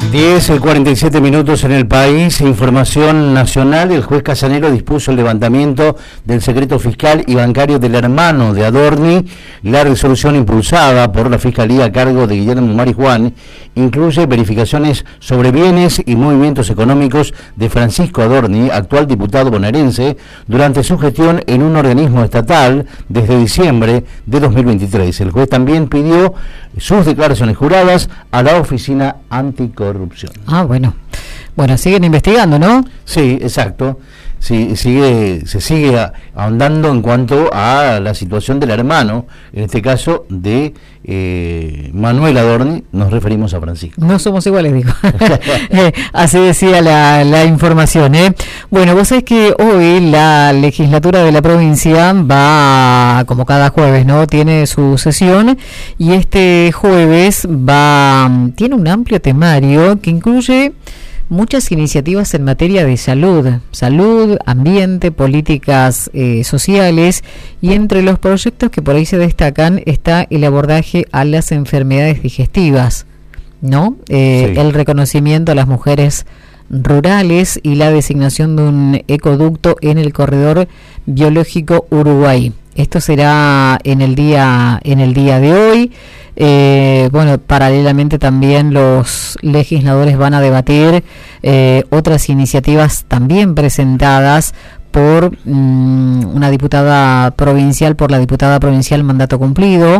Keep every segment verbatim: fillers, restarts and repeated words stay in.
diez y cuarenta y siete minutos en el país. Información nacional. El juez Casanelo dispuso el levantamiento del secreto fiscal y bancario del hermano de Adorni. La resolución impulsada por la Fiscalía a cargo de Guillermo Marijuán incluye verificaciones sobre bienes y movimientos económicos de Francisco Adorni, actual diputado bonaerense, durante su gestión en un organismo estatal desde diciembre de dos mil veintitrés. El juez también pidió sus declaraciones juradas a la Oficina Anticorrupción. Ah, bueno. Bueno, siguen investigando, ¿no? Sí, exacto. Sí, sigue, se sigue ahondando en cuanto a la situación del hermano, en este caso de eh, Manuel Adorni, nos referimos a Francisco. No somos iguales, digo. eh, así decía la, la información, ¿eh? Bueno, vos sabés que hoy la legislatura de la provincia va, como cada jueves, ¿no? Tiene su sesión y este jueves va, tiene un amplio temario que incluye muchas iniciativas en materia de salud, salud, ambiente, políticas eh, sociales, y entre los proyectos que por ahí se destacan está el abordaje a las enfermedades digestivas, ¿no? Eh, sí. El reconocimiento a las mujeres rurales y la designación de un ecoducto en el corredor biológico Uruguay. Esto será en el día en el día de hoy. Eh, bueno, paralelamente también los legisladores van a debatir eh, otras iniciativas también presentadas por mmm, una diputada provincial, por la diputada provincial mandato cumplido,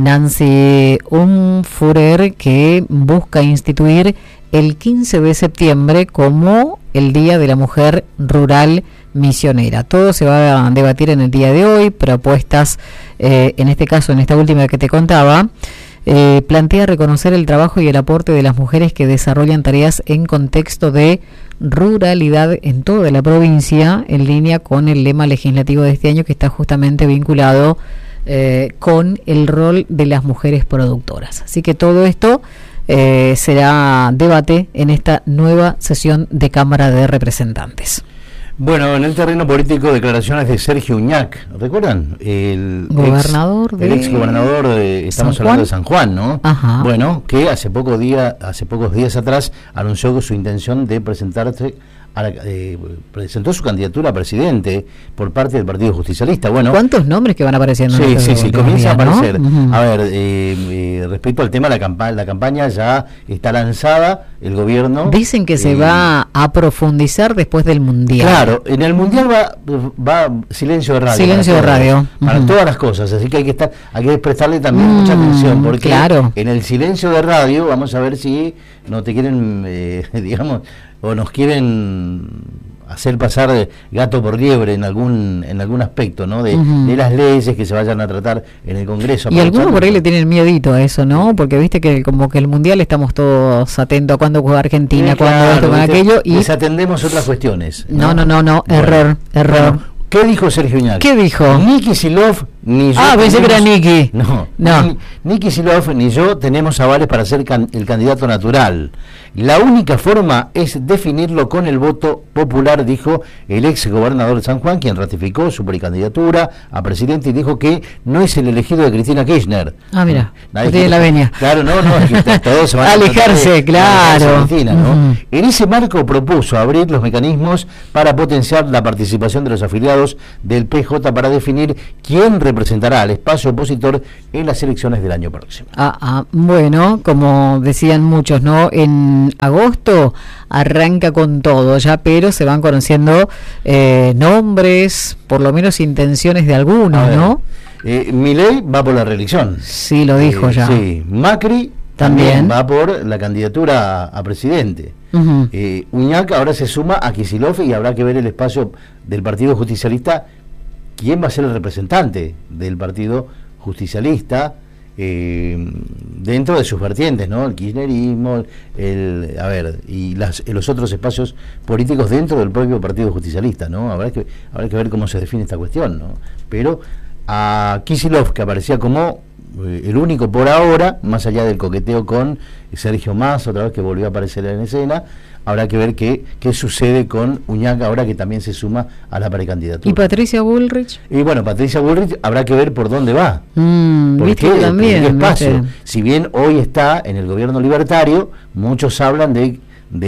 Nancy Umfurer, que busca instituir el quince de septiembre como el Día de la Mujer Rural Misionera. Todo se va a debatir en el día de hoy. Propuestas, eh, en este caso, en esta última que te contaba, eh, plantea reconocer el trabajo y el aporte de las mujeres que desarrollan tareas en contexto de ruralidad en toda la provincia, en línea con el lema legislativo de este año, que está justamente vinculado eh, con el rol de las mujeres productoras. Así que todo esto eh, será debate en esta nueva sesión de Cámara de Representantes. Bueno, en el terreno político, declaraciones de Sergio Uñac, ¿recuerdan? El gobernador ex, de... el ex gobernador de, estamos hablando de San Juan, ¿no? Ajá. Bueno, que hace poco día, hace pocos días atrás anunció su intención de presentarse a la, eh, presentó su candidatura a presidente por parte del Partido Justicialista. Bueno, ¿cuántos nombres que van apareciendo? Sí, sí, sí, comienza a aparecer. ¿No? Uh-huh. A ver, eh, eh, respecto al tema, la campaña, la campaña ya está lanzada, el gobierno... Dicen que eh, se va a profundizar después del Mundial. Claro, en el Mundial va, va silencio de radio. Silencio de radio. Para uh-huh. todas las cosas, así que hay que estar, hay que prestarle también mm, mucha atención, porque claro. en el silencio de radio vamos a ver si no te quieren, eh, digamos, o nos quieren hacer pasar gato por liebre en algún en algún aspecto, ¿no? De, uh-huh. de las leyes que se vayan a tratar en el Congreso. Y algunos por ahí le tienen miedito a eso, ¿no? Porque viste que como que el Mundial estamos todos atentos a cuándo juega Argentina, sí, cuándo claro, esto, con aquello, y desatendemos otras cuestiones. No, no, no, no, no. Bueno, error, error. Bueno, ¿qué dijo Sergio Uñac? ¿Qué dijo? Ni Kicillof ni yo. Ah, pensé que era Niki. No, no. Ni, ni Kicillof ni yo tenemos avales para ser can, el candidato natural. La única forma es definirlo con el voto popular, dijo el ex gobernador de San Juan, quien ratificó su precandidatura a presidente y dijo que no es el elegido de Cristina Kirchner. Ah, mira, no tiene la venia. Claro, no, no, es que todos se van a alejarse, de, claro. Cristina, ¿no? Uh-huh. En ese marco propuso abrir los mecanismos para potenciar la participación de los afiliados del P J para definir quién representará al espacio opositor en las elecciones del año próximo. Ah, ah, bueno, como decían muchos, ¿no? En agosto arranca con todo ya, pero se van conociendo eh, nombres, por lo menos intenciones de algunos, ¿no? Eh, Milei va por la reelección. Sí, lo dijo eh, ya. Sí, Macri también, también va por la candidatura a, a presidente. Uh-huh. eh, Uñac ahora se suma a Kicillof y habrá que ver el espacio del Partido Justicialista, quién va a ser el representante del Partido Justicialista eh, dentro de sus vertientes, ¿no? El kirchnerismo, el, a ver, y las, los otros espacios políticos dentro del propio Partido Justicialista, ¿no? Habrá que, habrá que ver cómo se define esta cuestión, ¿no? Pero a Kicillof, que aparecía como eh, el único por ahora, más allá del coqueteo con Sergio Massa, otra vez que volvió a aparecer en escena. Habrá que ver qué, qué sucede con Uñac ahora que también se suma a la precandidatura. ¿Y Patricia Bullrich? Y bueno, Patricia Bullrich habrá que ver por dónde va. Mm, ¿Por ¿viste? qué? También, ¿Por qué espacio? ¿viste? Si bien hoy está en el gobierno libertario, muchos hablan de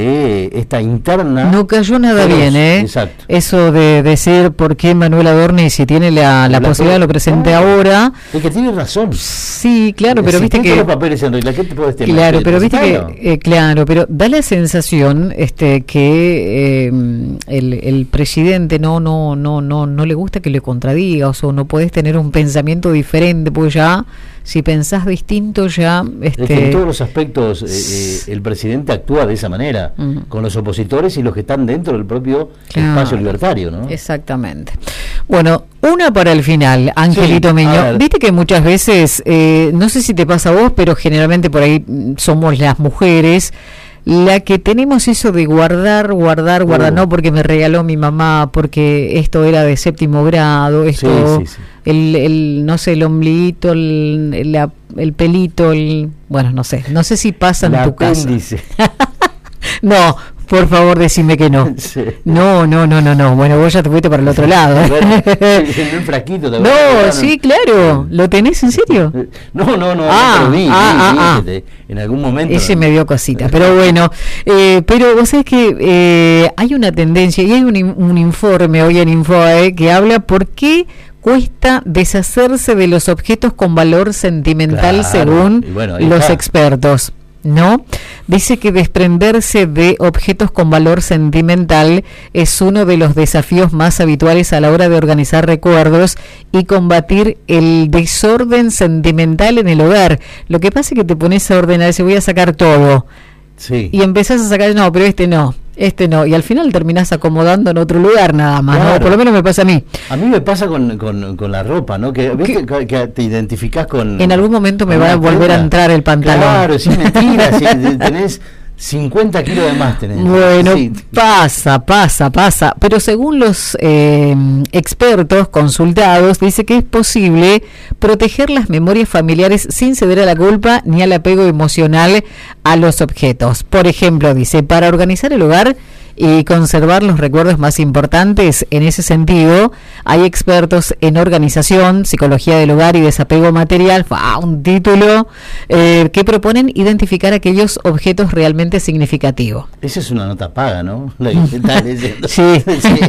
de esta interna. No cayó nada feroz. bien, ¿eh? Exacto. Eso de decir por qué Manuel Adorni, si tiene la, la, la posibilidad, lo presente ah, ahora. Es que tiene razón. Sí, claro, pero si viste que. Los papeles en realidad, ¿qué te puedes tener? Claro, pero viste que. Eh, claro, pero da la sensación este que eh, el, el presidente no, no, no, no, no le gusta que le contradigas o no podés tener un pensamiento diferente, porque ya. Si pensás distinto ya... Este... Es que en todos los aspectos eh, eh, el presidente actúa de esa manera, uh-huh. con los opositores y los que están dentro del propio claro. espacio libertario, ¿no? Exactamente. Bueno, una para el final, Angelito sí, Meño. Viste que muchas veces, eh, no sé si te pasa a vos, pero generalmente por ahí somos las mujeres... La que tenemos eso de guardar, guardar, guardar, uh. no porque me regaló mi mamá, porque esto era de séptimo grado, esto, sí, sí, sí. El, el, no sé, el ombliguito, el, el, el pelito, el, bueno, no sé, no sé si pasa en la tu apéndice. casa. No, por favor, decime que no. Sí. No, no, no, no, no. Bueno, vos ya te fuiste para el otro lado. Bueno, un fraquito, no, no, sí, claro. ¿Lo tenés en serio? No, no, no. Ah, no vi, ah, vi, ah, vi, ah. En algún momento. Ese me dio cositas, pero bueno. Eh, pero vos sabés que eh, hay una tendencia y hay un, un informe hoy en Infoe que habla por qué cuesta deshacerse de los objetos con valor sentimental, claro, según bueno, los está. expertos. ¿No? Dice que desprenderse de objetos con valor sentimental es uno de los desafíos más habituales a la hora de organizar recuerdos y combatir el desorden sentimental en el hogar. Lo que pasa es que te pones a ordenar, si voy a sacar todo. Sí. Y empezás a sacar, no, pero este no, este no, y al final terminás acomodando en otro lugar nada más, claro. ¿no? Por lo menos me pasa a mí. A mí me pasa con, con, con la ropa, ¿no? Que, ¿viste? que, que te identificás con... En algún momento me va a volver prenda. a entrar el pantalón. Claro, sin mentiras, si tenés... cincuenta kilos de más tenés. Bueno, sí. pasa, pasa, pasa. Pero según los eh, expertos consultados, dice que es posible proteger las memorias familiares sin ceder a la culpa ni al apego emocional a los objetos. Por ejemplo, dice, para organizar el hogar y conservar los recuerdos más importantes, en ese sentido, hay expertos en organización, psicología del hogar y desapego material, ¡ah, un título! Eh, que proponen identificar aquellos objetos realmente significativos. Esa es una nota paga, ¿no? La que está leyendo. Sí. sí.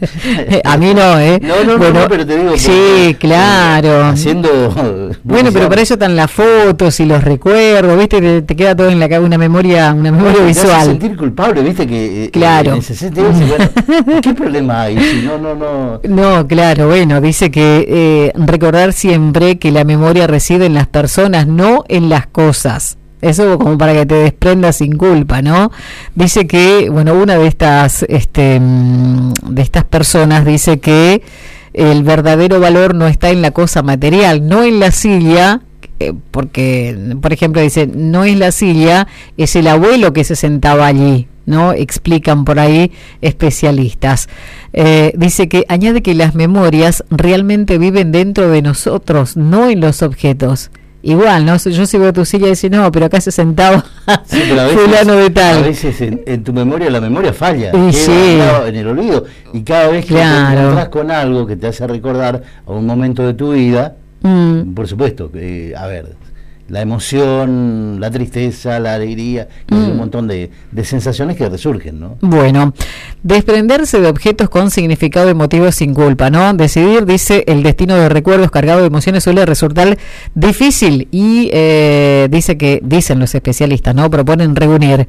A mí no, ¿eh? No, no, bueno, no, pero te digo. Sí, claro. Haciendo... Bueno, pero para eso están las fotos y los recuerdos, ¿viste? Te, te queda todo en la cabeza, una memoria, una memoria bueno, visual. Te hace sentir culpable, ¿viste? Que... Claro. En ese sentido, bueno, ¿qué problema hay? Si no, no, no. No, claro, bueno, dice que eh, recordar siempre que la memoria reside en las personas, no en las cosas. Eso como para que te desprendas sin culpa, ¿no? Dice que, bueno, una de estas, este, de estas personas dice que el verdadero valor no está en la cosa material, no en la silla. Eh, porque, por ejemplo, dice, no es la silla, es el abuelo que se sentaba allí, ¿no? Explican por ahí especialistas. Eh, dice que añade que las memorias realmente viven dentro de nosotros, no en los objetos. Igual, ¿no? Yo si veo tu silla y decís, no, pero acá se sentaba sí, pero a veces, fulano de tal. A veces en, en tu memoria la memoria falla, y sí. en el olvido. Y cada vez que claro. te encontrás con algo que te hace recordar a un momento de tu vida, mm. por supuesto, eh, a ver, la emoción, la tristeza, la alegría, mm. un montón de, de sensaciones que resurgen, ¿no? Bueno, desprenderse de objetos con significado emotivo sin culpa, ¿no? Decidir, dice, el destino de recuerdos cargado de emociones suele resultar difícil y eh, dice que, dicen los especialistas, ¿no? Proponen reunir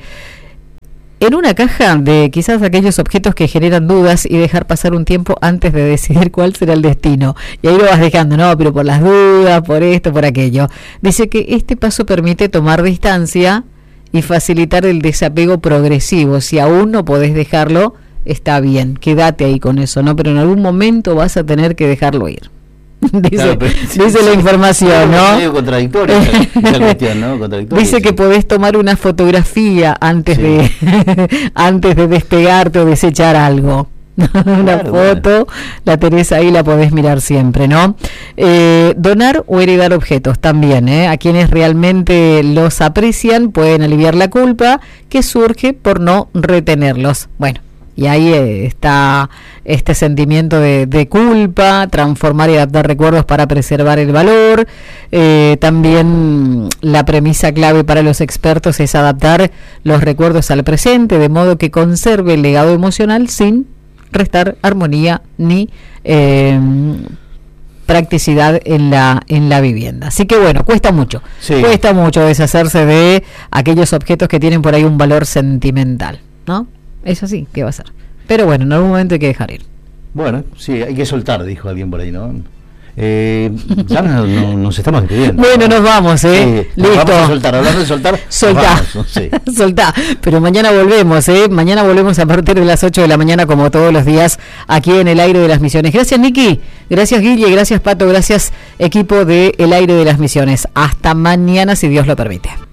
en una caja de quizás aquellos objetos que generan dudas y dejar pasar un tiempo antes de decidir cuál será el destino. Y ahí lo vas dejando, no, pero por las dudas, por esto, por aquello. Dice que este paso permite tomar distancia y facilitar el desapego progresivo. Si aún no podés dejarlo, está bien, quédate ahí con eso, ¿no? Pero en algún momento vas a tener que dejarlo ir. Dice, claro, pero, sí, dice sí, la información, ¿no? Es medio contradictoria esa, esa cuestión, ¿no? Contradictoria, dice sí. que podés tomar una fotografía antes sí. de antes de despegarte o desechar algo. Una claro, foto, bueno. La tenés ahí, la podés mirar siempre, ¿no? Eh, donar o heredar objetos también, ¿eh? A quienes realmente los aprecian pueden aliviar la culpa que surge por no retenerlos. Bueno, y ahí eh, está este sentimiento de, de culpa, transformar y adaptar recuerdos para preservar el valor. Eh, también la premisa clave para los expertos es adaptar los recuerdos al presente, de modo que conserve el legado emocional sin restar armonía ni eh, practicidad en la en la vivienda. Así que bueno, cuesta mucho, sí. cuesta mucho deshacerse de aquellos objetos que tienen por ahí un valor sentimental, ¿no? Eso sí, ¿qué va a ser? Pero bueno, en algún momento hay que dejar ir. Bueno, sí, hay que soltar, dijo alguien por ahí, ¿no? Eh, ya no, no, nos estamos despidiendo. Bueno, nos vamos, ¿eh? Sí, Listo. Vamos a soltar, hablando de soltar. Soltá. Vamos, sí. Soltá. Pero mañana volvemos, ¿eh? Mañana volvemos a partir de las ocho de la mañana, como todos los días, aquí en El Aire de las Misiones. Gracias, Niki. Gracias, Guille. Gracias, Pato. Gracias, equipo de El Aire de las Misiones. Hasta mañana, si Dios lo permite.